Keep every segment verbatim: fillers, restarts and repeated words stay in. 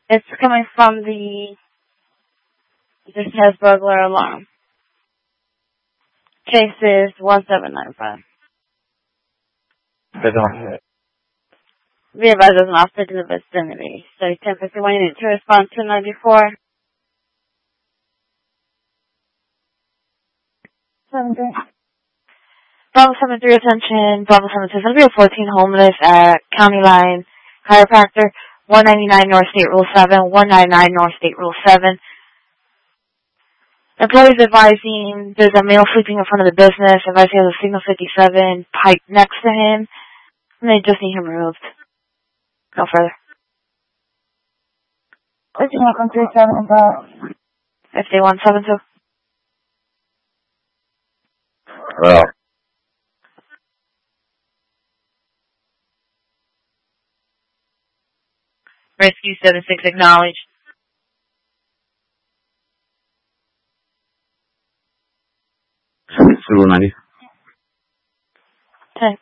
It's coming from the, this has burglar alarm. Case is one seven nine five. They don't. Be advised there's an officer in the vicinity. So ten fifty-one unit to respond to ninety-four. seven three. Bravo seven three attention. Bravo seven two. It'll be a fourteen homeless at County Line Chiropractor. one ninety-nine North State Rule seven. one ninety-nine North State Rule seven. Employees advising there's a male sleeping in front of the business. Advising he has a Signal fifty-seven pipe next to him. And they just need him removed. No further. fifty-one three seven about fifty-one seven two. Well. Rescue seven six acknowledged. Zero ninety. Okay.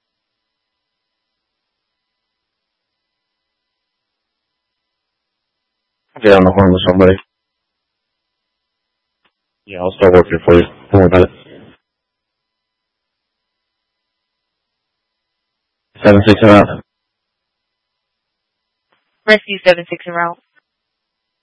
Get on the horn with somebody. Yeah, I'll start working for you. Don't worry about it. Seven six around. Rescue seven six en route.